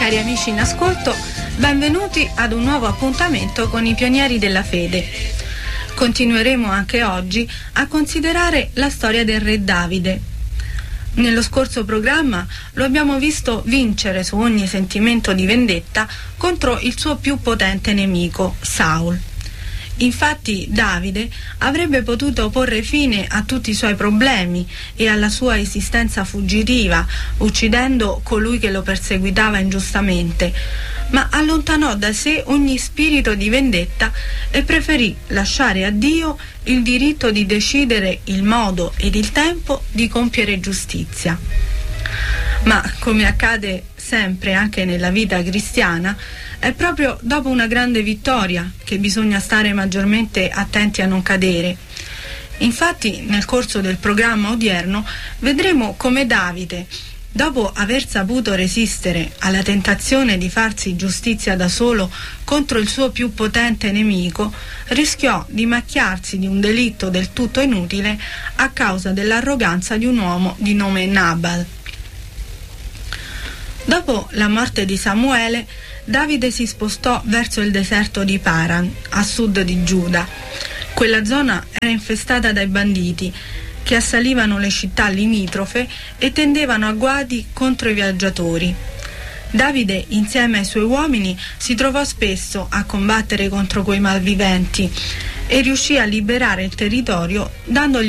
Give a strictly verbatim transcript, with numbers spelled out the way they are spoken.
Cari amici in ascolto, benvenuti ad un nuovo appuntamento con i pionieri della fede. Continueremo anche oggi a considerare la storia del re Davide. Nello scorso programma lo abbiamo visto vincere su ogni sentimento di vendetta contro il suo più potente nemico, Saul. Infatti Davide avrebbe potuto porre fine a tutti i suoi problemi e alla sua esistenza fuggitiva, uccidendo colui che lo perseguitava ingiustamente, ma allontanò da sé ogni spirito di vendetta e preferì lasciare a Dio il diritto di decidere il modo ed il tempo di compiere giustizia. Ma, come accade sempre anche nella vita cristiana, è proprio dopo una grande vittoria che bisogna stare maggiormente attenti a non cadere. Infatti, nel corso del programma odierno vedremo come Davide, dopo aver saputo resistere alla tentazione di farsi giustizia da solo contro il suo più potente nemico, rischiò di macchiarsi di un delitto del tutto inutile a causa dell'arroganza di un uomo di nome Nabal. Dopo la morte di Samuele, Davide si spostò verso il deserto di Paran, a sud di Giuda. Quella zona era infestata dai banditi, che assalivano le città limitrofe e tendevano agguati contro i viaggiatori. Davide, insieme ai suoi uomini, si trovò spesso a combattere contro quei malviventi e riuscì a liberare il territorio dandogli